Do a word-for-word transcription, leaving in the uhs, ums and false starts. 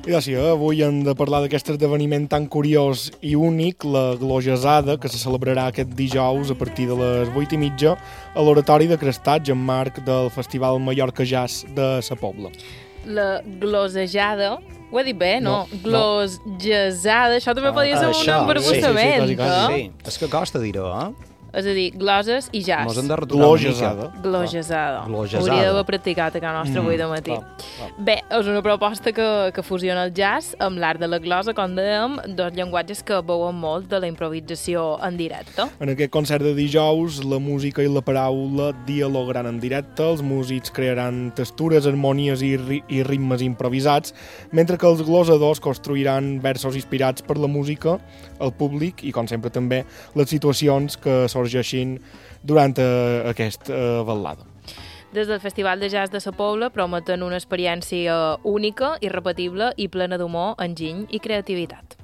I doncs sí, avui hem de parlar d'aquest esdeveniment tan curiós i únic, la Glogesada, que se celebrarà aquest dijous a partir de les vuit i mitja a l'Oratori de Crestats, en marc del Festival Mallorca Jazz de Sa Pobla. La glosejada, ho he dit bé, no? No, Glosgesada, això també Ah, podia ser això, un embarbussament, sí, sí, sí, quasi, quasi. eh? Sí, és que costa dir-ho, eh? És a dir, gloses i jazz. Mos hem de retocar una Glogezada. mica. Glogezada. Glogezada. Hauria d'haver practicat a casa nostra avui de matí. clar, clar. Bé, és una proposta que, que fusiona el jazz amb l'art de la glosa, com dèiem, dos llenguatges que veuen molt de la improvisació en directe. En aquest concert de dijous, la música i la paraula dialogaran en directe, els músics crearan textures, harmonies i, ri i ritmes improvisats, mentre que els glosadors construiran versos inspirats per la música, el públic i, com sempre també, les situacions que sorgeixin durant eh, aquesta eh, ballada. Des del Festival de Jazz de Sa Pobla prometen una experiència única, irrepetible i plena d'humor, enginy i creativitat.